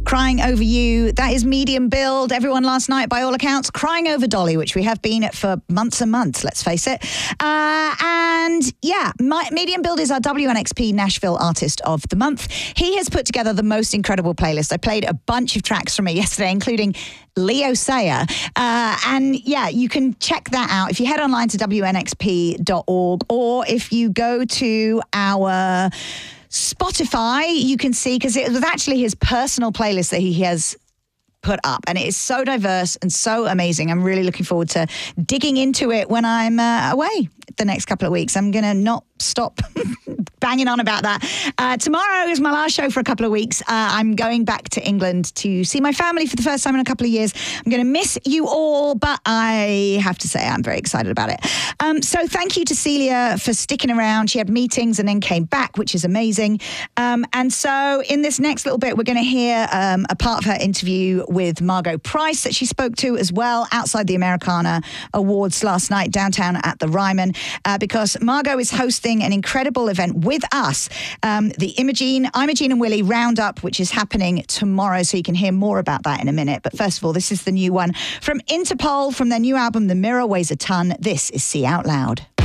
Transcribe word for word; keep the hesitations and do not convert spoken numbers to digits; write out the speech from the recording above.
Crying Over You. That is Medium Build. Everyone last night, by all accounts, crying over Dolly, which we have been for months and months, let's face it. Uh, and yeah, my, Medium Build is our W N X P Nashville Artist of the Month. He has put together the most incredible playlist. I played a bunch of tracks from it yesterday, including Leo Sayer. Uh, and yeah, you can check that out if you head online to W N X P dot org, or if you go to our Spotify, you can see, because it was actually his personal playlist that he has put up, and it is so diverse and so amazing. I'm really looking forward to digging into it when I'm uh, away the next couple of weeks. I'm going to not stop banging on about that. Uh, tomorrow is my last show for a couple of weeks. Uh, I'm going back to England to see my family for the first time in a couple of years. I'm going to miss you all, but I have to say I'm very excited about it. Um, so thank you to Celia for sticking around. She had meetings and then came back, which is amazing. Um, and so in this next little bit, we're going to hear um, a part of her interview with Margot Price that she spoke to as well outside the Americana Awards last night downtown at the Ryman, uh, because Margot is hosting an incredible event with us, um, the Imogene, Imogene and Willie Roundup, which is happening tomorrow, so you can hear more about that in a minute. But first of all, this is the new one from Interpol, from their new album, The Mirror Weighs a Ton. This is See Out Loud.